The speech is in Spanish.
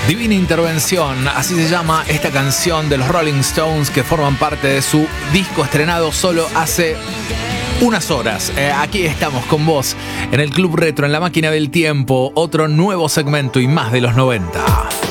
Divina Intervención, así se llama esta canción de los Rolling Stones que forman parte de su disco estrenado solo hace unas horas. Aquí estamos con vos en el Club Retro, en la máquina del tiempo, otro nuevo segmento y más de los 90.